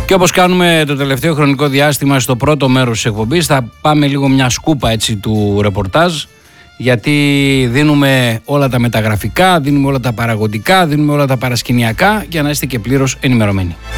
Και όπως κάνουμε το τελευταίο χρονικό διάστημα στο πρώτο μέρος της εκπομπής, θα πάμε λίγο μια σκούπα έτσι του ρεπορτάζ, γιατί δίνουμε όλα τα μεταγραφικά, δίνουμε όλα τα παραγωγικά, δίνουμε όλα τα παρασκηνιακά για να είστε και πλήρως ενημερωμένοι.